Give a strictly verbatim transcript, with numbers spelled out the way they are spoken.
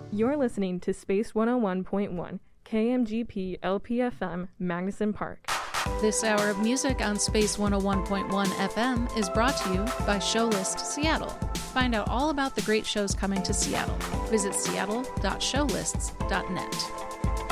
You're listening to Space one oh one point one, K M G P L P F M, Magnuson Park. This hour of music on Space one oh one point one F M is brought to you by Showlist Seattle. Find out all about the great shows coming to Seattle. Visit seattle dot showlists dot net.